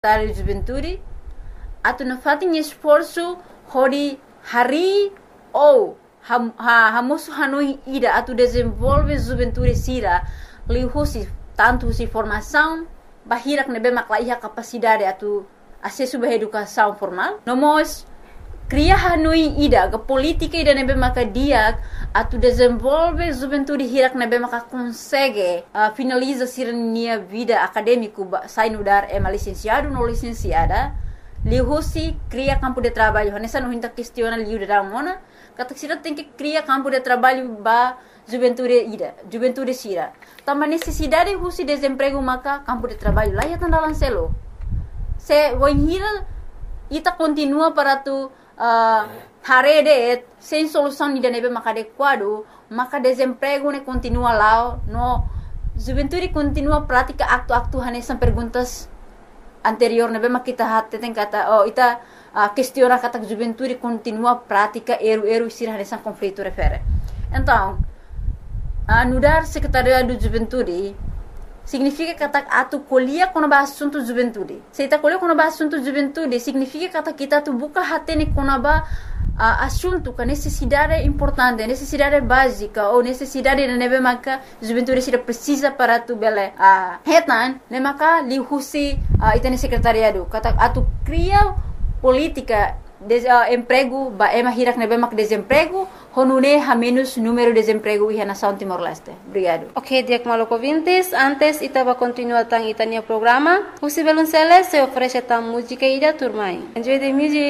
de juventude, atu não fazem esforço hari ou hamosu hanoi ida atu desenvolve juventude sira lihusi tanto si formação bahirak nebe maklaiha capacidade atu acesso à educação formal nomos cria hanoi ida ga política ida nebe makadia atu desenvolve juventude hirak nebe maka consegue finaliza sirnia vida acadêmico sai no dar licenciado no licenciada lihusi cria campo de trabalho nessa não hinta questiona liu de ramona kata sira tem que criar campo de trabalho ba juventude sira também necessidade husi desemprego maka campo de trabalho lá ya tanda lancelo se voinhira ita continua para tu harede sem solução ni nebe maka adequado maka desemprego ne continua lá no juventude continua prática acto hanesan perguntas anterior nebe makita hatte tem kata ita questiona kata juventude continua prática eru sira hanesan conflito refere então anudar secretaria do juventude significa kata atu colhia quando ba assunto juventude se ita colhia quando ba assunto juventude significa kata kita tu buka hatene quando ba assunto com necessidade importante necessidade básica ou necessidade de nebe maka juventude sira precisa para tu bele hetan ne maka lihusi ita secretariado kata atu cria política emprego ba hirak nebe mak desemprego honune ha menos número de desemprego e na São Timor-Leste. Obrigado. Ok, Diak Maloko Vintes, antes itaba continua tang itania programa. Husi Belunceles se oferece tam música ida turmai. Enjoy the music.